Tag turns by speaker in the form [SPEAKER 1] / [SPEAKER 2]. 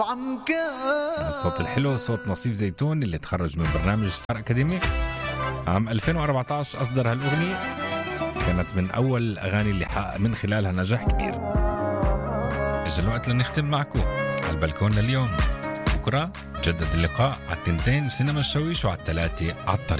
[SPEAKER 1] الصوت الحلو صوت نصيف زيتون اللي تخرج من برنامج ستار أكاديمي عام 2014. أصدر هالأغنية، كانت من أول الأغاني اللي حقق من خلالها نجاح كبير. إجا الوقت لنختم معكم على البلكون لليوم. بكرة جدد اللقاء على 2 سينما الشويش وعلى 3 على الطريق.